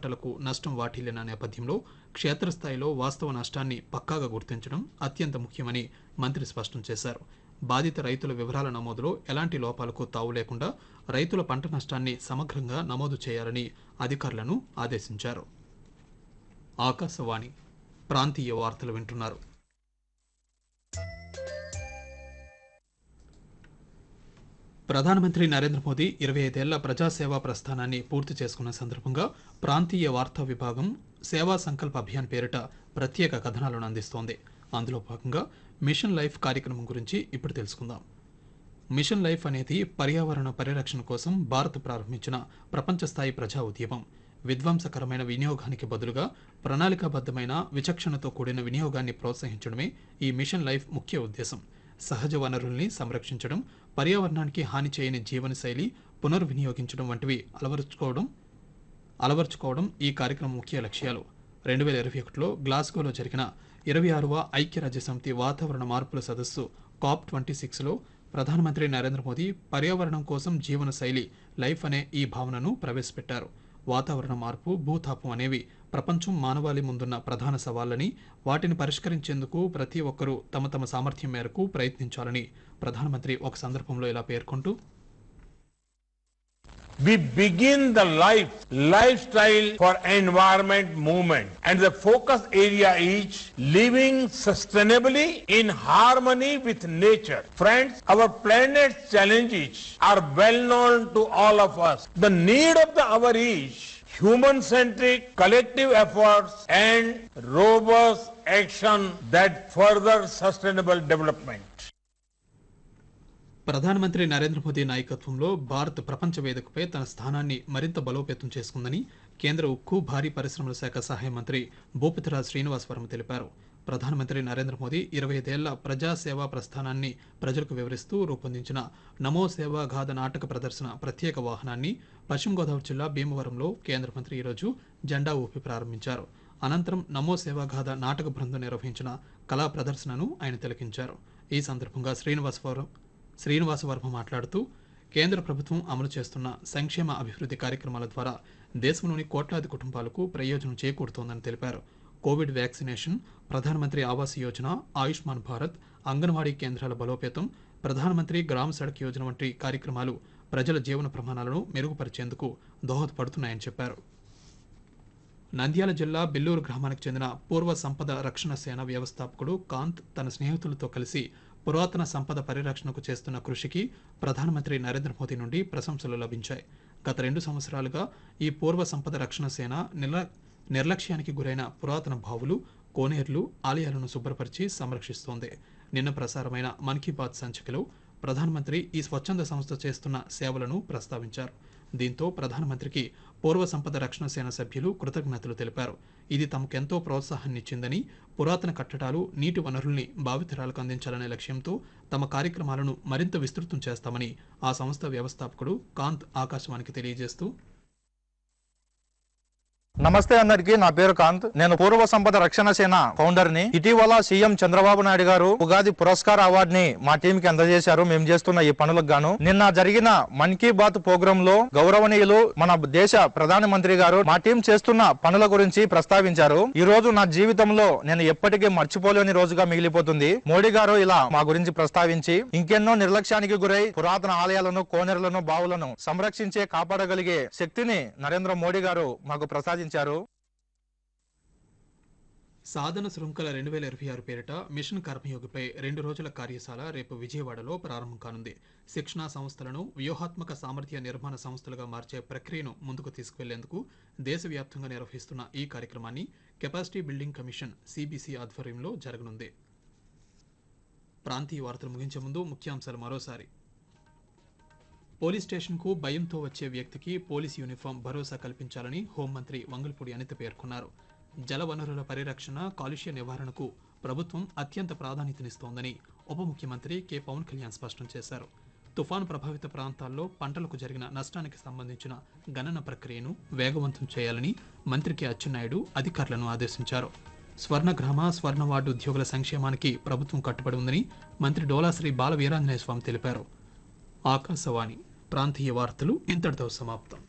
పంటలకు నష్టం వాటిల్లిన నేపథ్యంలో క్షేత్రస్థాయిలో వాస్తవ నష్టాన్ని పక్కాగా గుర్తించడం అత్యంత ముఖ్యమని మంత్రి స్పష్టం చేశారు. బాధిత రైతుల వివరాల నమోదులో ఎలాంటి లోపాలకు తావు లేకుండా రైతుల పంట నష్టాన్ని సమగ్రంగా నమోదు చేయాలని అధికారులను ఆదేశించారు. ఆకాశవాణి ప్రాంతీయ వార్తలు వింటున్నారు. ప్రధానమంత్రి నరేంద్ర మోదీ 25 ఏళ్ల ప్రజాసేవా ప్రస్థానాన్ని పూర్తి చేసుకున్న సందర్భంగా ప్రాంతీయ వార్తా విభాగం సేవా సంకల్ప అభియాన్ పేరిట ప్రత్యేక కథనాలను అందిస్తోంది. అందులో భాగంగా మిషన్ లైఫ్ కార్యక్రమం గురించి ఇప్పుడు తెలుసుకుందాం. మిషన్ లైఫ్ అనేది పర్యావరణ పరిరక్షణ కోసం భారత్ ప్రారంభించిన ప్రపంచ స్థాయి ప్రజా ఉద్యమం. విధ్వంసకరమైన వినియోగానికి బదులుగా ప్రణాళికాబద్ధమైన విచక్షణతో కూడిన వినియోగాన్ని ప్రోత్సహించడమే ఈ మిషన్ లైఫ్ ముఖ్య ఉద్దేశం. సహజ వనరుల్ని సంరక్షించడం, పర్యావరణానికి హాని చేయని జీవనశైలి పునర్వినియోగించడం వంటివి అలవర్చుకోవడం ఈ కార్యక్రమం ముఖ్య లక్ష్యాలు. 2021లో గ్లాస్గోలో జరిగిన 26వ ఐక్యరాజ్యసమితి వాతావరణ మార్పుల సదస్సు COP26లో ప్రధానమంత్రి నరేంద్ర మోదీ పర్యావరణం కోసం జీవనశైలి లైఫ్ అనే ఈ భావనను ప్రవేశపెట్టారు. వాతావరణ మార్పు, భూతాపం అనేవి ప్రపంచం మానవాళి ముందున్న ప్రధాన సవాళ్లని, వాటిని పరిష్కరించేందుకు ప్రతి ఒక్కరూ తమ తమ సామర్థ్యం మేరకు ప్రయత్నించాలని ప్రధానమంత్రి ఒక సందర్భంలో ఇలా పేర్కొంటూ, We begin the lifestyle for environment movement, and the focus area is living sustainably in harmony with nature. Friends, our planet's challenges are well known to all of us. The need of the hour is human-centric collective efforts and robust action that further sustainable development. ప్రధానమంత్రి నరేంద్ర మోదీ నాయకత్వంలో భారత్ ప్రపంచ వేదికపై తన స్థానాన్ని మరింత బలోపేతం చేసుకుందని కేంద్ర ఉక్కు, భారీ పరిశ్రమల శాఖ సహాయ మంత్రి భూపతిరాజ్ శ్రీనివాస్ వర్మ తెలిపారు. ప్రధానమంత్రి నరేంద్ర మోదీ 25 ఏళ్ల ప్రజాసేవా ప్రస్థానాన్ని ప్రజలకు వివరిస్తూ రూపొందించిన నమో సేవాగాథ నాటక ప్రదర్శన ప్రత్యేక వాహనాన్ని పశ్చిమ గోదావరి జిల్లా భీమవరంలో కేంద్ర మంత్రి ఈరోజు జెండా ఊపి ప్రారంభించారు. అనంతరం నమో సేవాగాథ నాటక బృందం నిర్వహించిన కళా ప్రదర్శనను ఆయన తిలకించారు. ఈ సందర్భంగా శ్రీనివాస వర్మ మాట్లాడుతూ, కేంద్ర ప్రభుత్వం అమలు చేస్తున్న సంక్షేమ అభివృద్ధి కార్యక్రమాల ద్వారా దేశంలోని కోట్లాది కుటుంబాలకు ప్రయోజనం చేకూరుతోందని తెలిపారు. కోవిడ్ వ్యాక్సినేషన్, ప్రధానమంత్రి ఆవాస్ యోజన, ఆయుష్మాన్ భారత్, అంగన్వాడీ కేంద్రాల బలోపేతం, ప్రధానమంత్రి గ్రామ సడక్ యోజన వంటి కార్యక్రమాలు ప్రజల జీవన ప్రమాణాలను మెరుగుపరిచేందుకు దోహదపడుతున్నాయని చెప్పారు. నంద్యాల జిల్లా బిల్లూరు గ్రామానికి చెందిన పూర్వ సంపద రక్షణ సేన వ్యవస్థాపకుడు కాంత్ తన స్నేహితులతో కలిసి పురాతన సంపద పరిరక్షణకు చేస్తున్న కృషికి ప్రధానమంత్రి నరేంద్ర మోదీ నుండి ప్రశంసలు లభించాయి. గత 2 సంవత్సరాలుగా ఈ పూర్వ సంపద రక్షణ సేన నిర్లక్ష్యానికి గురైన పురాతన బావులు, కోనేర్లు, ఆలయాలను శుభ్రపరిచి సంరక్షిస్తోంది. నిన్న ప్రసారమైన మన్ కీ బాత్ సంచికలో ప్రధానమంత్రి ఈ స్వచ్ఛంద సంస్థ చేస్తున్న సేవలను ప్రస్తావించారు. దీంతో ప్రధానమంత్రికి పూర్వ సంపద రక్షణ సేన సభ్యులు కృతజ్ఞతలు తెలిపారు. ఇది తమకెంతో ప్రోత్సాహాన్నిచ్చిందని, పురాతన కట్టడాలు, నీటి వనరుల్ని భావితరాలకు అందించాలనే లక్ష్యంతో తమ కార్యక్రమాలను మరింత విస్తృతం చేస్తామని ఆ సంస్థ వ్యవస్థాపకుడు కాంత్ ఆకాశవాణికి తెలియజేస్తూ, నమస్తే అందరికి. నా పేరు కాంత్. నేను పూర్వ సంపద రక్షణ సేన ఫౌండర్ ని. ఇటీవల సీఎం చంద్రబాబు నాయుడు గారు ఉగాది పురస్కార అవార్డు ని మా టీం కి అందజేశారు. మేము చేస్తున్న ఈ పనులకు గాను నిన్న జరిగిన మన్ కీ బాత్ ప్రోగ్రామ్ లో గౌరవనీయులు మన దేశ ప్రధానమంత్రి గారు మా టీం చేస్తున్న పనుల గురించి ప్రస్తావించారు. ఈ రోజు నా జీవితంలో నేను ఎప్పటికీ మర్చిపోలేని రోజుగా మిగిలిపోతుంది. మోడీ గారు ఇలా మా గురించి ప్రస్తావించి ఇంకెన్నో నిర్లక్ష్యానికి గురై పురాతన ఆలయాలను, కోనేరులను, బావులను సంరక్షించే, కాపాడగలిగే శక్తిని నరేంద్ర మోడీ గారు మాకు ప్రసాదించారు. సాధన శృంఖల 2026 పేరిట మిషన్ కర్మయోగిపై 2 రోజుల కార్యశాల రేపు విజయవాడలో ప్రారంభం కానుంది. శిక్షణా సంస్థలను వ్యూహాత్మక సామర్థ్య నిర్మాణ సంస్థలుగా మార్చే ప్రక్రియను ముందుకు తీసుకువెళ్లేందుకు దేశవ్యాప్తంగా నిర్వహిస్తున్న ఈ కార్యక్రమాన్ని కెపాసిటీ బిల్డింగ్ కమిషన్ CBC ఆధ్వర్యంలో జరగనుంది. ప్రాంతీయ వార్తలు ముగించే ముందు ముఖ్యాంశాలు మరోసారి. పోలీస్ స్టేషన్కు భయంతో వచ్చే వ్యక్తికి పోలీస్ యూనిఫామ్ భరోసా కల్పించాలని హోంమంత్రి వంగల్పూడి అనిత పేర్కొన్నారు. జలవనరుల పరిరక్షణ, కాలుష్య నివారణకు ప్రభుత్వం అత్యంత ప్రాధాన్యతనిస్తోందని ఉప ముఖ్యమంత్రి కె పవన్ కళ్యాణ్ స్పష్టం చేశారు. తుఫాను ప్రభావిత ప్రాంతాల్లో పంటలకు జరిగిన నష్టానికి సంబంధించిన గణన ప్రక్రియను వేగవంతం చేయాలని మంత్రి కె అచ్చెన్నాయుడు అధికారులను ఆదేశించారు. స్వర్ణగ్రామ, స్వర్ణ వార్డు ఉద్యోగుల సంక్షేమానికి ప్రభుత్వం కట్టుబడి ఉందని మంత్రి డోలాశ్రీ బాల వీరాంజనేయ స్వామి తెలిపారు. ఆకాశవాణి ప్రాంతీయ వార్తలు ఇంతటితో సమాప్తం.